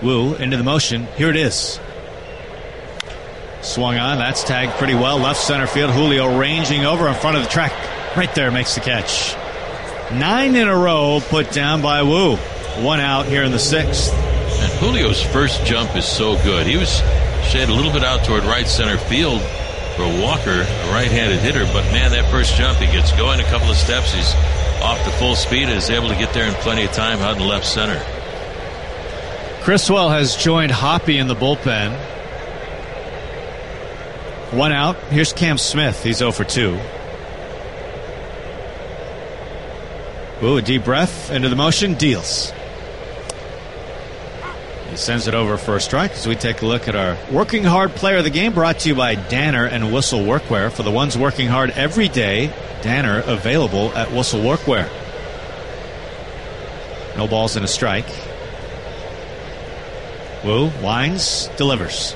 Wu into the motion. Here it is. Swung on. That's tagged pretty well. Left center field. Julio ranging over in front of the track. Right there, makes the catch. 9 in a row put down by Wu. 1 out here in the 6th. And Julio's first jump is so good. He was shaded a little bit out toward right center field for Walker, a right-handed hitter. But, man, that first jump, he gets going a couple of steps. He's off to full speed and is able to get there in plenty of time out in left center. Criswell has joined Hoppy in the bullpen. 1 out. Here's Cam Smith. He's 0 for 2. Ooh, a deep breath into the motion. Deals. He sends it over for a strike as we take a look at our Working Hard Player of the Game, brought to you by Danner and Whistle Workwear. For the ones working hard every day, Danner available at Whistle Workwear. No balls and a strike. Wu winds, delivers.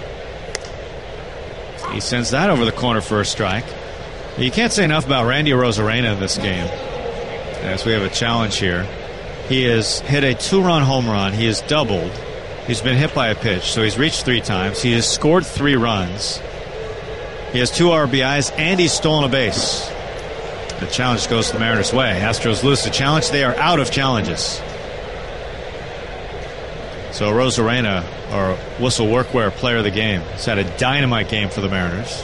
He sends that over the corner for a strike. You can't say enough about Randy Arozarena in this game. As we have a challenge here. He has hit a 2-run home run. He has doubled. He's been hit by a pitch, so he's reached 3 times. He has scored 3 runs. He has 2 RBIs, and he's stolen a base. The challenge goes the Mariners' way. Astros lose the challenge. They are out of challenges. So Arozarena, our Whistle Workwear Player of the Game, has had a dynamite game for the Mariners.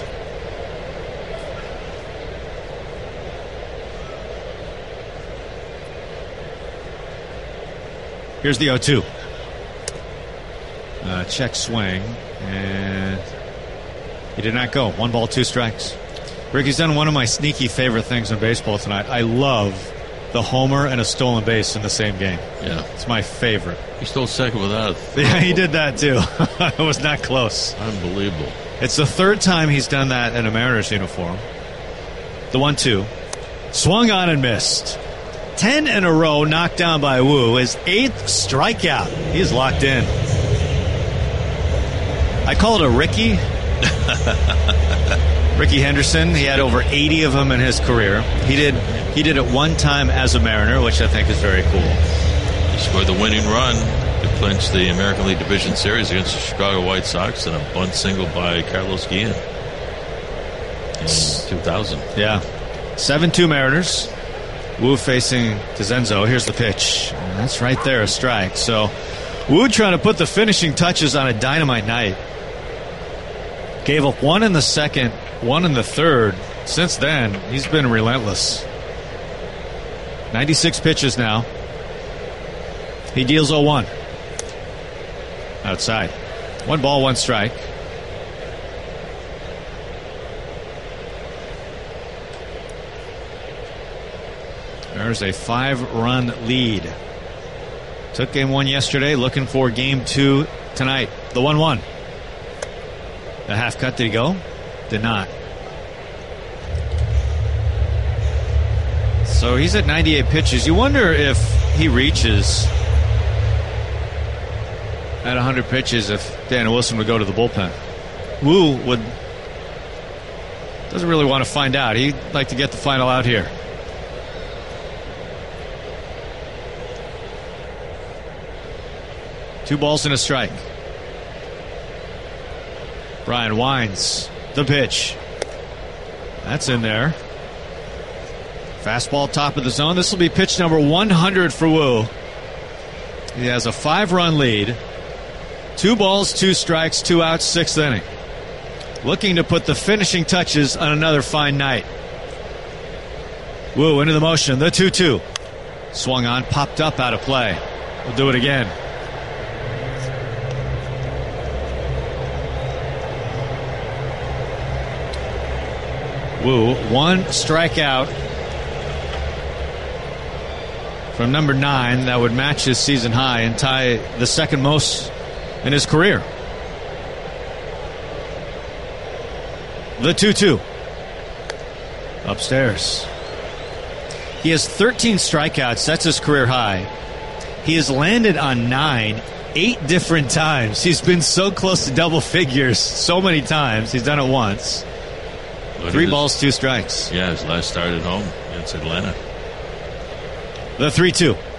Here's the 0-2. Check swing, and he did not go. 1 ball, 2 strikes. Ricky's done one of my sneaky favorite things in baseball tonight. I love the homer and a stolen base in the same game. Yeah. It's my favorite. He stole second without a Yeah, he did that too. It was not close. Unbelievable. It's the 3rd time he's done that in a Mariners uniform. The 1-2. Swung on and missed. 10 in a row knocked down by Wu. His 8th strikeout. He's locked in. I call it a Ricky. Ricky Henderson. He had over 80 of them in his career. He did it 1 time as a Mariner, which I think is very cool. He scored the winning run to clinch the American League Division Series against the Chicago White Sox and a bunt single by Carlos Guillen in 2000. Yeah. 7-2 Mariners. Wu facing Cosenzo. Here's the pitch. That's right there, a strike. So Wu trying to put the finishing touches on a dynamite night. Gave up 1 in the 2nd, 1 in the 3rd. Since then, he's been relentless. 96 pitches now. He deals 0-1. Outside. 1 ball, 1 strike. There's a 5-run lead. Took game 1 yesterday, looking for game 2 tonight. The 1-1. The half cut, did he go? Did not. So he's at 98 pitches. You wonder if he reaches at 100 pitches if Dan Wilson would go to the bullpen. Wu doesn't really want to find out. He'd like to get the final out here. Two balls and a strike. Brian winds the pitch. That's in there. Fastball top of the zone. This will be pitch number 100 for Wu. He has a 5-run lead. 2 balls, 2 strikes, 2 outs, 6th inning. Looking to put the finishing touches on another fine night. Wu into the motion. The 2-2. Swung on, popped up, out of play. We'll do it again. Wu, 1 strikeout from number 9. That would match his season high and tie the second most in his career. The 2-2. Upstairs. He has 13 strikeouts. That's his career high. He has landed on 9 8 different times. He's been so close to double figures so many times. He's done it once. 3 balls, 2 strikes. Yeah, his last start at home against Atlanta. The 3-2.